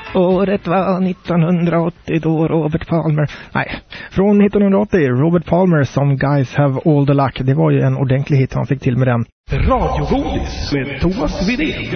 Året var 1980 då Robert Palmer... Nej, från 1980, Robert Palmer som Guys Have All The Luck. Det var ju en ordentlig hit han fick till med den. Radiogodis med Thomas Widén.